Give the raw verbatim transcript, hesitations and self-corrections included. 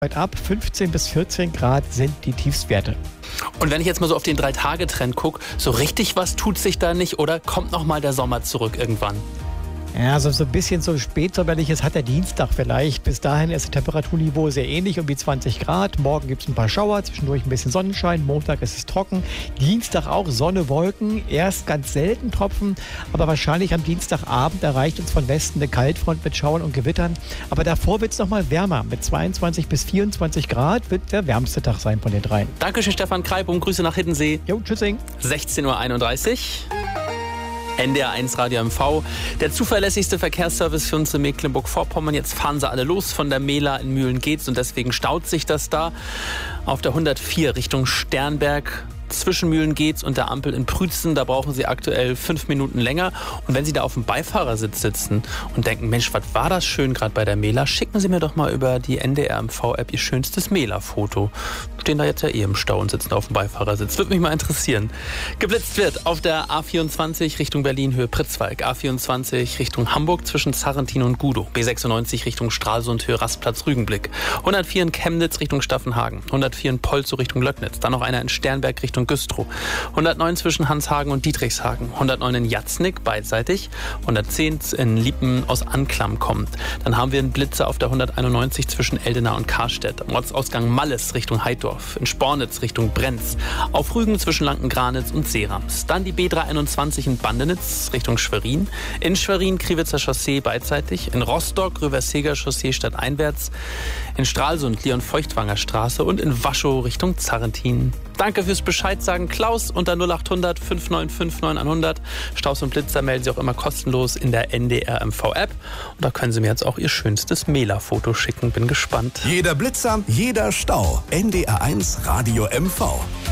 Ab fünfzehn bis vierzehn Grad sind die Tiefstwerte. Und wenn ich jetzt mal so auf den Drei-Tage-Trend gucke, so richtig was tut sich da nicht oder kommt noch mal der Sommer zurück irgendwann? Ja, also so ein bisschen so spätsommerliches hat der Dienstag vielleicht. Bis dahin ist das Temperaturniveau sehr ähnlich, um die zwanzig Grad. Morgen gibt es ein paar Schauer, zwischendurch ein bisschen Sonnenschein. Montag ist es trocken. Dienstag auch Sonne, Wolken. Erst ganz selten Tropfen, aber wahrscheinlich am Dienstagabend erreicht uns von Westen eine Kaltfront mit Schauern und Gewittern. Aber davor wird es noch mal wärmer. Mit zweiundzwanzig bis vierundzwanzig Grad wird der wärmste Tag sein von den dreien. Dankeschön, Stefan Kreib, und Grüße nach Hiddensee. Jo, tschüssing. sechzehn Uhr einunddreißig. N D R eins Radio M V, der zuverlässigste Verkehrsservice für uns in Mecklenburg-Vorpommern. Jetzt fahren sie alle los von der Mehla in Mühlen-Geetz und deswegen staut sich das da auf der hundertvier Richtung Sternberg. Zwischen Mühlen-Geetz und der Ampel in Prützen, da brauchen Sie aktuell fünf Minuten länger. Und wenn Sie da auf dem Beifahrersitz sitzen und denken, Mensch, was war das schön gerade bei der Mehla, schicken Sie mir doch mal über die N D R M V-App Ihr schönstes Mehla-Foto. Stehen da jetzt ja eh im Stau und sitzen auf dem Beifahrersitz. Würde mich mal interessieren. Geblitzt wird auf der A vierundzwanzig Richtung Berlin Höhe Pritzwalk, A vierundzwanzig Richtung Hamburg zwischen Zarrentin und Gudow, B sechsundneunzig Richtung Stralsund Höhe Rastplatz Rügenblick, hundertvier in Chemnitz Richtung Staffenhagen, hundertvier in Polzow Richtung Löcknitz, dann noch einer in Sternberg Richtung Güstrow, hundertneun zwischen Hanshagen und Dietrichshagen, hundertneun in Jatznick beidseitig, hundertzehn in Liepen aus Anklam kommt. Dann haben wir einen Blitzer auf der hunderteinundneunzig zwischen Eldena und Karstedt, am Ortsausgang Malles Richtung Heidorf, in Spornitz Richtung Brenz, auf Rügen zwischen Lankengranitz und Seerams. Dann die B dreihunderteinundzwanzig in Bandenitz Richtung Schwerin, in Schwerin Kriwitzer Chaussee beidseitig, in Rostock Röverseger Chaussee stadteinwärts, in Stralsund Leon Feuchtwanger Straße und in Waschow Richtung Zarrentin. Danke fürs Bescheid sagen, Klaus, unter null achthundert fünf neun fünf neun hundert. Staus und Blitzer melden Sie auch immer kostenlos in der N D R M V-App. Und da können Sie mir jetzt auch Ihr schönstes Mehla-Foto schicken. Bin gespannt. Jeder Blitzer, jeder Stau. N D R eins Radio M V.